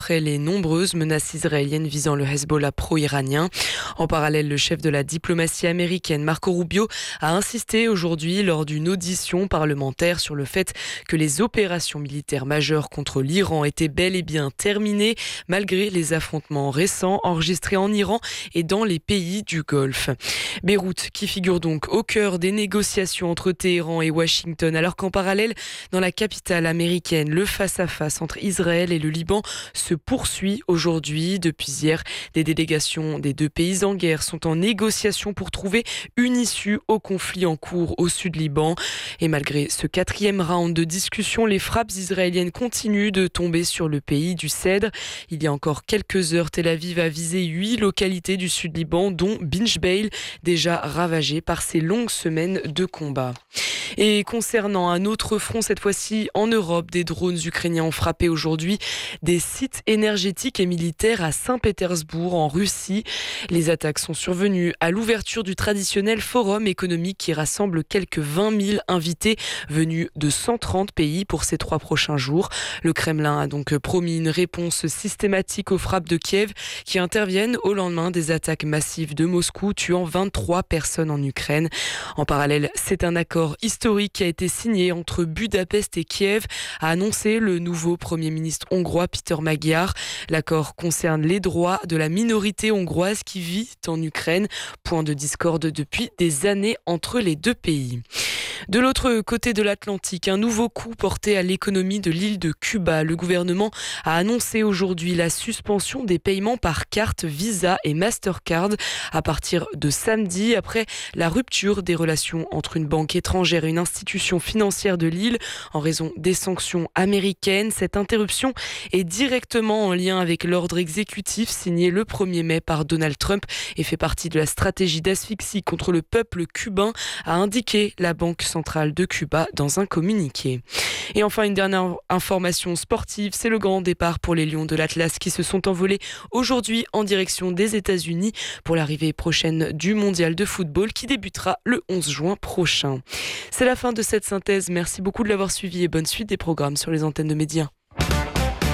après les nombreuses menaces israéliennes visant le Hezbollah pro-iranien. En parallèle, le chef de la diplomatie américaine, Marco Rubio, a insisté aujourd'hui lors d'une audition parlementaire sur le fait que les opérations militaires majeures contre l'Iran étaient bel et bien terminées, malgré les affrontements récents enregistrés en Iran et dans les pays du Golfe. Beyrouth, qui figure donc au cœur des négociations entre Téhéran et Washington, alors qu'en parallèle, dans la capitale américaine, le face-à-face entre Israël et le Liban se poursuit aujourd'hui. Depuis hier, des délégations des deux pays en guerre sont en négociation pour trouver une issue au conflit en cours au sud Liban. Et malgré ce quatrième round de discussion, les frappes israéliennes continuent de tomber sur le pays du Cèdre. Il y a encore quelques heures, Tel Aviv a visé 8 localités du sud Liban, dont Binjbeil, déjà ravagée par ces longues semaines de combat. Et concernant un autre front, cette fois-ci en Europe, des drones ukrainiens ont frappé aujourd'hui des sites énergétiques et militaires à Saint-Pétersbourg en Russie. Les attaques sont survenues à l'ouverture du traditionnel forum économique qui rassemble quelques 20 000 invités venus de 130 pays pour ces 3 prochains jours. Le Kremlin a donc promis une réponse systématique aux frappes de Kiev qui interviennent au lendemain des attaques massives de Moscou, tuant 23 personnes en Ukraine. En parallèle, c'est un accord historique qui a été signé entre Budapest et Kiev, a annoncé le nouveau Premier ministre hongrois Péter Magyar. L'accord concerne les droits de la minorité hongroise qui vit en Ukraine, point de discorde depuis des années entre les deux pays. De l'autre côté de l'Atlantique, un nouveau coup porté à l'économie de l'île de Cuba. Le gouvernement a annoncé aujourd'hui la suspension des paiements par carte Visa et Mastercard à partir de samedi, après la rupture des relations entre une banque étrangère et une institution financière de l'île en raison des sanctions américaines. Cette interruption est directement en lien avec l'ordre exécutif signé le 1er mai par Donald Trump et fait partie de la stratégie d'asphyxie contre le peuple cubain, a indiqué la Banque centrale de Cuba dans un communiqué. Et enfin, une dernière information sportive, c'est le grand départ pour les Lions de l'Atlas qui se sont envolés aujourd'hui en direction des États-Unis pour l'arrivée prochaine du mondial de football qui débutera le 11 juin prochain. C'est la fin de cette synthèse. Merci beaucoup de l'avoir suivi et bonne suite des programmes sur les antennes de Média.